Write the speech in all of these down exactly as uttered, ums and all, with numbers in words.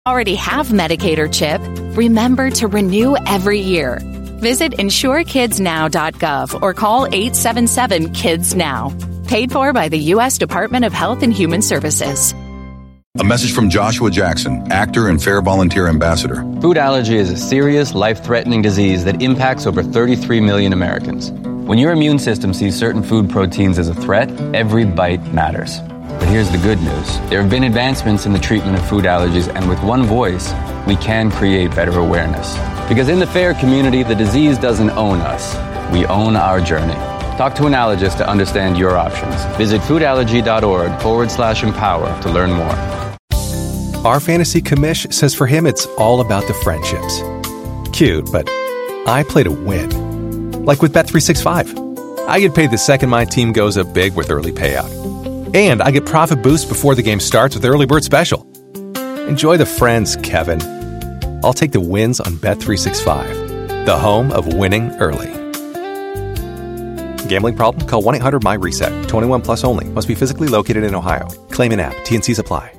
Already have Medicaid or CHIP? Remember to renew every year. Visit insure kids now dot gov or call eight seven seven kids now. Paid for by the U S Department of Health and Human Services. A message from Joshua Jackson, actor and Fair Volunteer Ambassador. Food allergy is a serious, life-threatening disease that impacts over thirty-three million Americans. When your immune system sees certain food proteins as a threat, every bite matters. But here's the good news. There have been advancements in the treatment of food allergies, and with one voice, we can create better awareness. Because in the FAIR community, the disease doesn't own us. We own our journey. Talk to an allergist to understand your options. Visit foodallergy.org forward slash empower to learn more. Our fantasy commish says for him it's all about the friendships. Cute, but I play to win. Like with Bet three sixty-five. I get paid the second my team goes up big with early payout. And I get profit boost before the game starts with Early Bird Special. Enjoy the friends, Kevin. I'll take the wins on Bet three sixty-five, the home of winning early. Gambling problem? Call one eight hundred M Y reset. twenty-one plus only. Must be physically located in Ohio. Claim in app. T N Cs apply.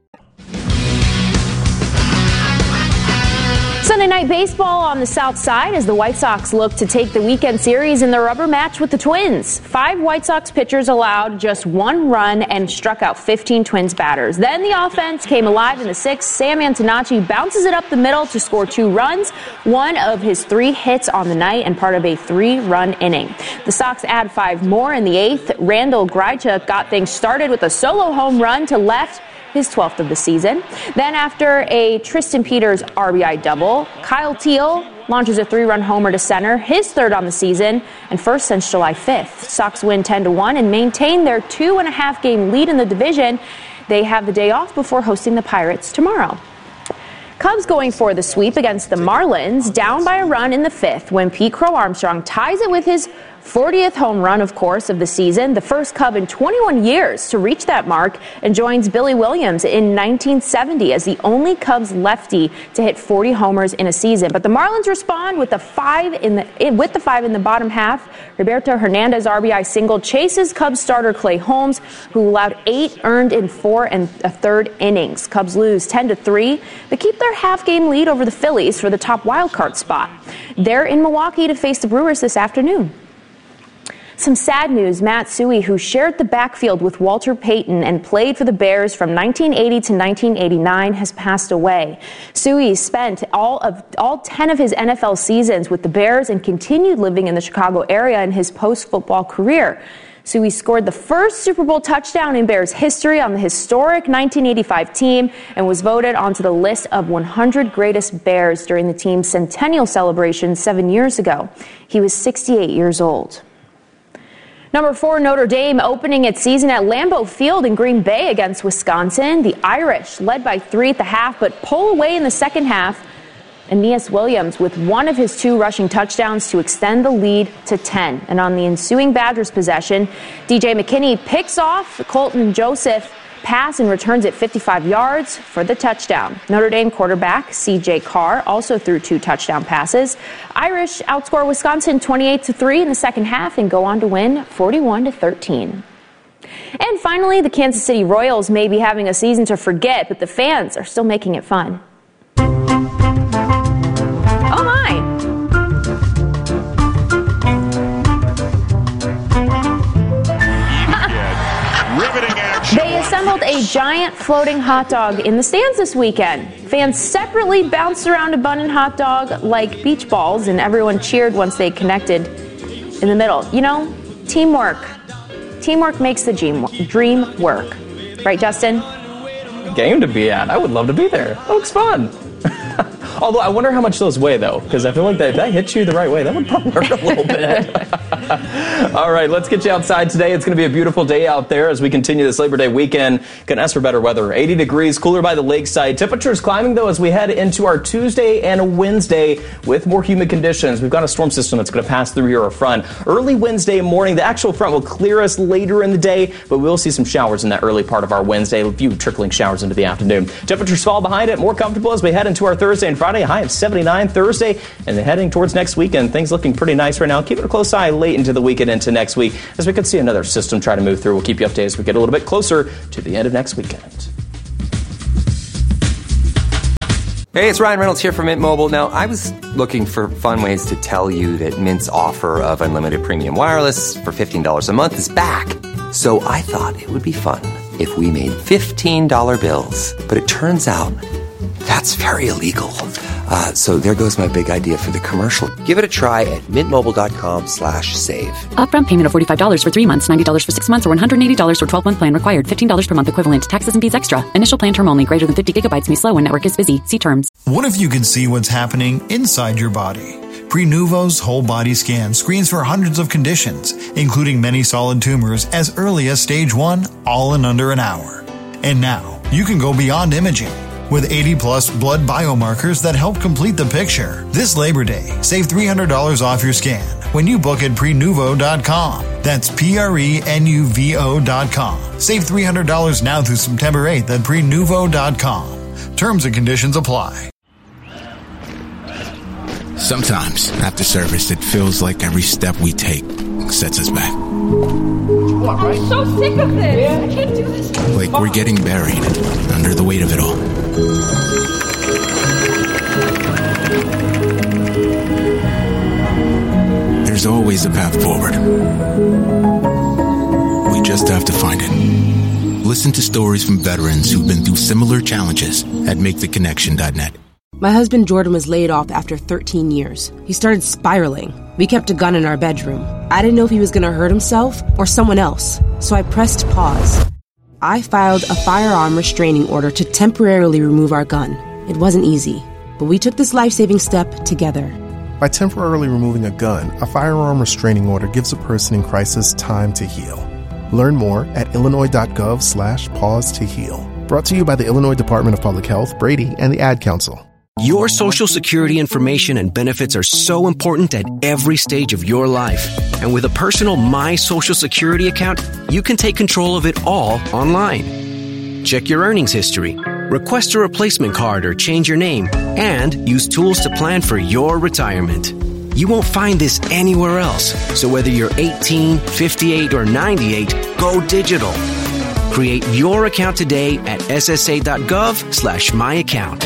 Sunday night baseball on the South Side as the White Sox look to take the weekend series in the rubber match with the Twins. Five White Sox pitchers allowed just one run and struck out fifteen Twins batters. Then the offense came alive in the sixth. Sam Antonacci bounces it up the middle to score two runs, one of his three hits on the night and part of a three-run inning. The Sox add five more in the eighth. Randall Grichuk got things started with a solo home run to left, his twelfth of the season. Then after a Tristan Peters R B I double, Kyle Teal launches a three-run homer to center, his third on the season, and first since July fifth. Sox win ten to one and maintain their two and a half game lead in the division. They have the day off before hosting the Pirates tomorrow. Cubs going for the sweep against the Marlins, down by a run in the fifth when Pete Crow Armstrong ties it with his fortieth home run, of course, of the season, the first Cub in twenty-one years to reach that mark, and joins Billy Williams in nineteen seventy as the only Cubs lefty to hit forty homers in a season. But the Marlins respond with the five in the with the five in the bottom half. Roberto Hernandez R B I single chases Cubs starter Clay Holmes, who allowed eight earned in four and a third innings. Cubs lose ten to three, but keep their half-game lead over the Phillies for the top wildcard spot. They're in Milwaukee to face the Brewers this afternoon. Some sad news. Matt Suhey, who shared the backfield with Walter Payton and played for the Bears from nineteen eighty to nineteen eighty-nine, has passed away. Suhey spent all of all ten of his N F L seasons with the Bears and continued living in the Chicago area in his post-football career. Suhey scored the first Super Bowl touchdown in Bears history on the historic nineteen eighty-five team and was voted onto the list of one hundred greatest Bears during the team's centennial celebration seven years ago. He was sixty-eight years old. Number four, Notre Dame opening its season at Lambeau Field in Green Bay against Wisconsin. The Irish led by three at the half, but pull away in the second half. Aeneas Williams with one of his two rushing touchdowns to extend the lead to ten. And on the ensuing Badgers possession, D J McKinney picks off the Colton Joseph pass and returns it fifty-five yards for the touchdown. Notre Dame quarterback C J Carr also threw two touchdown passes. Irish outscore Wisconsin twenty-eight to three in the second half and go on to win forty-one to thirteen. And finally, the Kansas City Royals may be having a season to forget, but the fans are still making it fun. Oh my! They assembled a giant floating hot dog in the stands this weekend. Fans separately bounced around a bun and hot dog like beach balls, and everyone cheered once they connected in the middle. You know, teamwork. Teamwork makes the dream work. Right, Justin? Game to be at. I would love to be there. That looks fun. Although I wonder how much those weigh, though, because I feel like that, if that hits you the right way, that would probably hurt a little bit. All right, let's get you outside today. It's going to be a beautiful day out there as we continue this Labor Day weekend. Going to ask for better weather. eighty degrees, cooler by the lakeside. Temperatures climbing, though, as we head into our Tuesday and Wednesday with more humid conditions. We've got a storm system that's going to pass through here, our front. Early Wednesday morning, the actual front will clear us later in the day, but we'll see some showers in that early part of our Wednesday. A few trickling showers into the afternoon. Temperatures fall behind it, more comfortable as we head into our Thursday and Friday. A high of seventy-nine Thursday, and then heading towards next weekend. Things looking pretty nice right now. Keep it a close eye late into the weekend into next week, as we could see another system try to move through. We'll keep you updated as we get a little bit closer to the end of next weekend. Hey, it's Ryan Reynolds here from Mint Mobile. Now, I was looking for fun ways to tell you that Mint's offer of unlimited premium wireless for fifteen dollars a month is back. So I thought it would be fun if we made fifteen dollar bills. But it turns out that's very illegal. Uh, so there goes my big idea for the commercial. Give it a try at mintmobile.com slash save. Upfront payment of forty-five dollars for three months, ninety dollars for six months, or one hundred eighty dollars for twelve-month plan required. fifteen dollars per month equivalent. Taxes and fees extra. Initial plan term only. Greater than fifty gigabytes may slow when network is busy. See terms. What if you could see what's happening inside your body? Prenuvo's whole body scan screens for hundreds of conditions, including many solid tumors as early as stage one, all in under an hour. And now, you can go beyond imaging. With eighty plus blood biomarkers that help complete the picture. This Labor Day, save three hundred dollars off your scan when you book at prenuvo dot com. That's P R E N U V O dot com. Save three hundred dollars now through September eighth at prenuvo dot com. Terms and conditions apply. Sometimes, after service, it feels like every step we take sets us back. I'm so sick of this. I can't do this. Like we're getting buried under the weight of it all. There's always a path forward. We just have to find it. Listen to stories from veterans who've been through similar challenges at make the connection dot net. My husband Jordan was laid off after thirteen years. He started spiraling. We kept a gun in our bedroom. I didn't know if he was going to hurt himself or someone else, so I pressed pause. I filed a firearm restraining order to temporarily remove our gun. It wasn't easy, but we took this life-saving step together. By temporarily removing a gun, a firearm restraining order gives a person in crisis time to heal. Learn more at illinois.gov slash pause to heal. Brought to you by the Illinois Department of Public Health, Brady, and the Ad Council. Your Social Security information and benefits are so important at every stage of your life. And with a personal My Social Security account, you can take control of it all online. Check your earnings history, request a replacement card or change your name, and use tools to plan for your retirement. You won't find this anywhere else. So whether you're eighteen, fifty-eight, or ninety-eight, go digital. Create your account today at ssa.gov slash my account.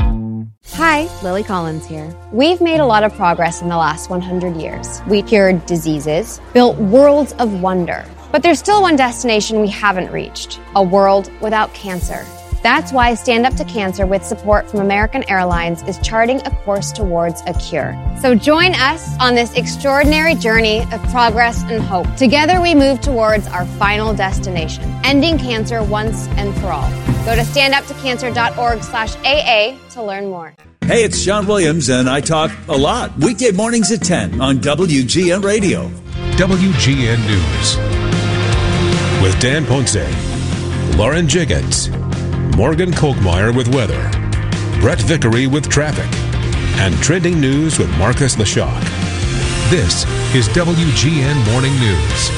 Hi, Lily Collins here. We've made a lot of progress in the last one hundred years. We cured diseases, built worlds of wonder. But there's still one destination we haven't reached, a world without cancer. That's why Stand Up to Cancer, with support from American Airlines, is charting a course towards a cure. So join us on this extraordinary journey of progress and hope. Together we move towards our final destination, ending cancer once and for all. Go to standuptocancer.org slash AA to learn more. Hey, it's Sean Williams, and I talk a lot. Weekday mornings at ten on W G N Radio. W G N News. With Dan Ponce, Lauren Jiggins, Morgan Kolkmeyer with weather, Brett Vickery with traffic, and trending news with Marcus Leshock. This is W G N Morning News.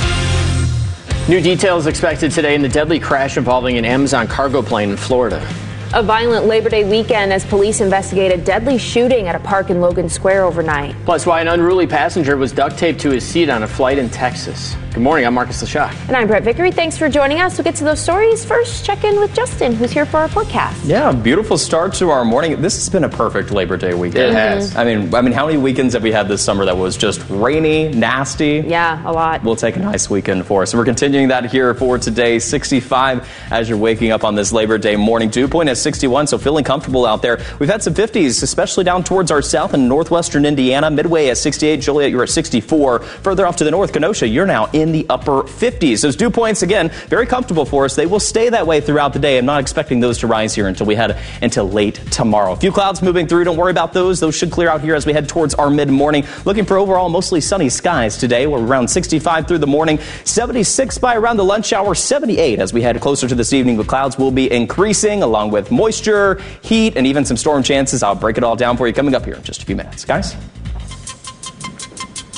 New details expected today in the deadly crash involving an Amazon cargo plane in Florida. A violent Labor Day weekend as police investigate a deadly shooting at a park in Logan Square overnight. Plus, why an unruly passenger was duct taped to his seat on a flight in Texas. Good morning, I'm Marcus Leshock. And I'm Brett Vickery. Thanks for joining us. We'll get to those stories. First, check in with Justin, who's here for our forecast. Yeah, beautiful start to our morning. This has been a perfect Labor Day weekend. It has. I mean, I mean, how many weekends have we had this summer that was just rainy, nasty? Yeah, a lot. We'll take a nice weekend for us. So we're continuing that here for today. sixty-five as you're waking up on this Labor Day morning. Dew point at sixty-one, so feeling comfortable out there. We've had some fifties, especially down towards our south and northwestern Indiana. Midway at sixty-eight. Joliet, you're at sixty-four. Further off to the north, Kenosha, you're now in the upper fifties. Those dew points, again, very comfortable for us. They will stay that way throughout the day. I'm not expecting those to rise here until we head until late tomorrow. A few clouds moving through. Don't worry about those. Those should clear out here as we head towards our mid-morning. Looking for overall mostly sunny skies today. We're around sixty-five through the morning, seventy-six by around the lunch hour, seventy-eight as we head closer to this evening. The clouds will be increasing along with moisture, heat, and even some storm chances. I'll break it all down for you coming up here in just a few minutes. Guys?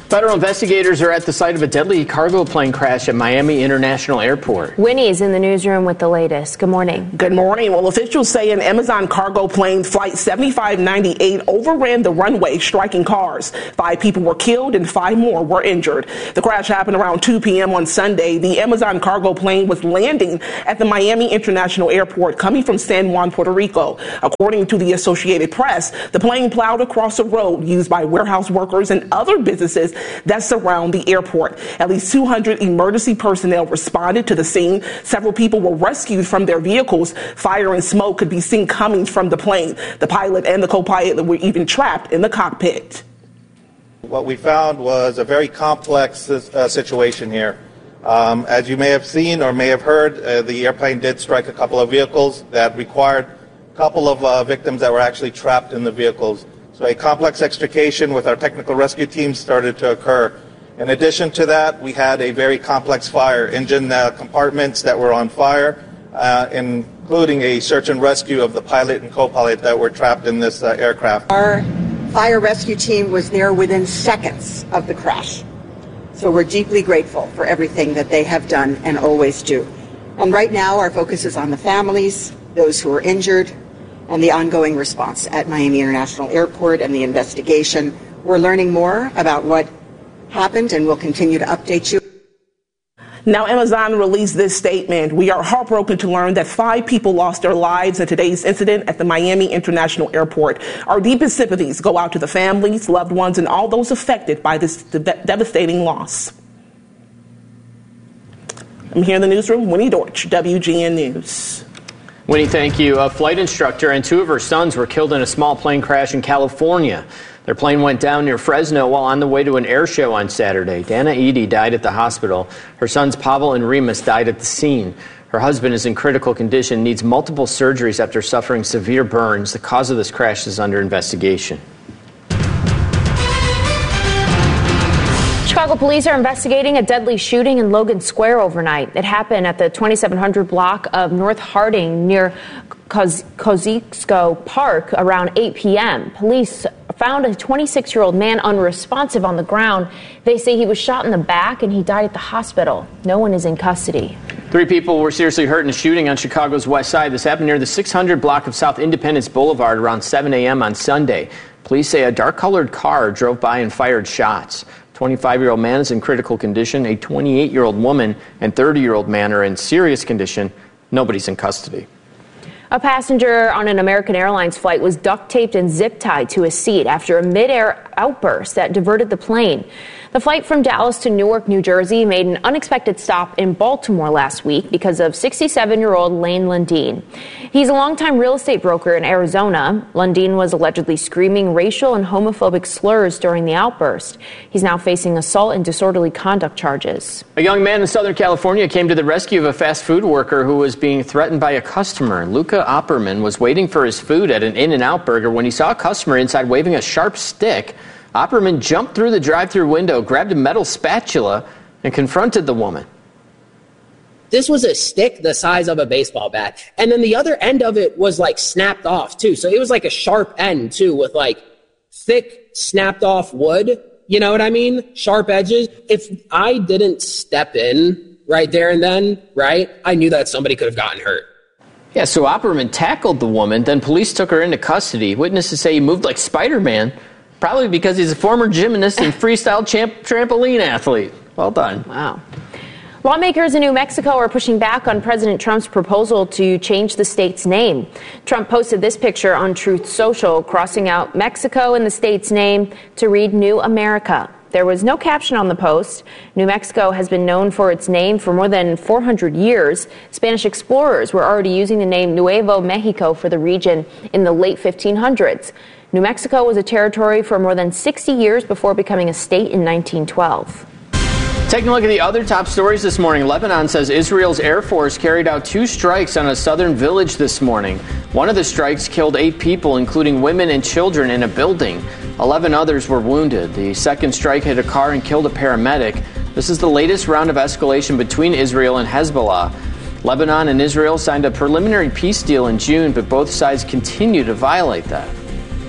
Federal investigators are at the site of a deadly cargo plane crash at Miami International Airport. Winnie is in the newsroom with the latest. Good morning. Good morning. Well, officials say an Amazon cargo plane, Flight seventy-five ninety-eight, overran the runway, striking cars. Five people were killed and five more were injured. The crash happened around two p.m. on Sunday. The Amazon cargo plane was landing at the Miami International Airport, coming from San Juan, Puerto Rico. According to the Associated Press, the plane plowed across a road used by warehouse workers and other businesses that surround the airport. At least two hundred emergency personnel responded to the scene. Several people were rescued from their vehicles. Fire and smoke could be seen coming from the plane. The pilot and the co-pilot were even trapped in the cockpit. What we found was a very complex uh, situation here. Um, as you may have seen or may have heard, uh, the airplane did strike a couple of vehicles that required a couple of uh, victims that were actually trapped in the vehicles. So a complex extrication with our technical rescue team started to occur. In addition to that, we had a very complex fire, engine uh, compartments that were on fire, uh, including a search and rescue of the pilot and co-pilot that were trapped in this uh, aircraft. Our fire rescue team was there within seconds of the crash. So we're deeply grateful for everything that they have done and always do. And right now our focus is on the families, those who are injured, and the ongoing response at Miami International Airport and the investigation. We're learning more about what happened and we'll continue to update you. Now, Amazon released this statement. We are heartbroken to learn that five people lost their lives in today's incident at the Miami International Airport. Our deepest sympathies go out to the families, loved ones, and all those affected by this de- devastating loss. I'm here in the newsroom, Winnie Dortch, W G N News. Winnie, thank you. A flight instructor and two of her sons were killed in a small plane crash in California. Their plane went down near Fresno while on the way to an air show on Saturday. Dana Eady died at the hospital. Her sons Pavel and Remus died at the scene. Her husband is in critical condition, needs multiple surgeries after suffering severe burns. The cause of this crash is under investigation. Chicago police are investigating a deadly shooting in Logan Square overnight. It happened at the twenty-seven hundred block of North Harding near Koz- Kosciuszko Park around eight p.m. Police found a twenty-six-year-old man unresponsive on the ground. They say he was shot in the back and he died at the hospital. No one is in custody. Three people were seriously hurt in a shooting on Chicago's west side. This happened near the six hundred block of South Independence Boulevard around seven a.m. on Sunday. Police say a dark-colored car drove by and fired shots. twenty-five-year-old man is in critical condition. A twenty-eight-year-old woman and thirty-year-old man are in serious condition. Nobody's in custody. A passenger on an American Airlines flight was duct taped and zip tied to a seat after a mid-air outburst that diverted the plane. The flight from Dallas to Newark, New Jersey made an unexpected stop in Baltimore last week because of sixty-seven-year-old Lane Lundeen. He's a longtime real estate broker in Arizona. Lundeen was allegedly screaming racial and homophobic slurs during the outburst. He's now facing assault and disorderly conduct charges. A young man in Southern California came to the rescue of a fast food worker who was being threatened by a customer. Luca Opperman was waiting for his food at an In-N-Out Burger when he saw a customer inside waving a sharp stick. Opperman jumped through the drive-thru window, grabbed a metal spatula, and confronted the woman. This was a stick the size of a baseball bat. And then the other end of it was like snapped off too. So it was like a sharp end too with like thick snapped off wood. You know what I mean? Sharp edges. If I didn't step in right there and then, right, I knew that somebody could have gotten hurt. Yeah, so Opperman tackled the woman, then police took her into custody. Witnesses say he moved like Spider-Man, probably because he's a former gymnast and freestyle champ- trampoline athlete. Well done. Wow. Lawmakers in New Mexico are pushing back on President Trump's proposal to change the state's name. Trump posted this picture on Truth Social, crossing out Mexico in the state's name to read New America. There was no caption on the post. New Mexico has been known for its name for more than four hundred years. Spanish explorers were already using the name Nuevo Mexico for the region in the late fifteen hundreds. New Mexico was a territory for more than sixty years before becoming a state in nineteen twelve. Taking a look at the other top stories this morning. Lebanon says Israel's Air Force carried out two strikes on a southern village this morning. One of the strikes killed eight people, including women and children, in a building. Eleven others were wounded. The second strike hit a car and killed a paramedic. This is the latest round of escalation between Israel and Hezbollah. Lebanon and Israel signed a preliminary peace deal in June, but both sides continue to violate that.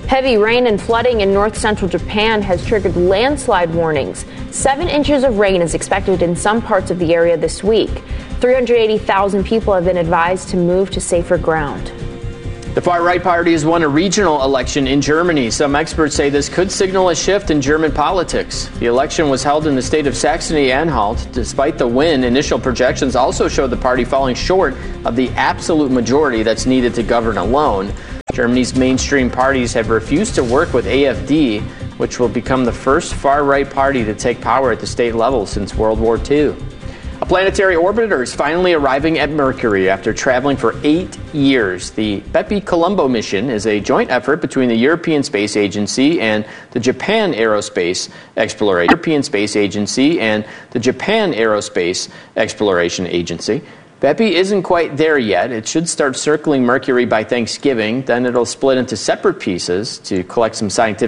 Heavy rain and flooding in north central Japan has triggered landslide warnings. Seven inches of rain is expected in some parts of the area this week. three hundred eighty thousand people have been advised to move to safer ground. The far-right party has won a regional election in Germany. Some experts say this could signal a shift in German politics. The election was held in the state of Saxony-Anhalt. Despite the win, initial projections also show the party falling short of the absolute majority that's needed to govern alone. Germany's mainstream parties have refused to work with A F D, which will become the first far-right party to take power at the state level since World War Two. A planetary orbiter is finally arriving at Mercury after traveling for eight years. The Bepi-Colombo mission is a joint effort between the European Space Agency and the Japan Aerospace Exploration European Space Agency and the Japan Aerospace Exploration Agency. Bepi isn't quite there yet. It should start circling Mercury by Thanksgiving. Then it'll split into separate pieces to collect some scientific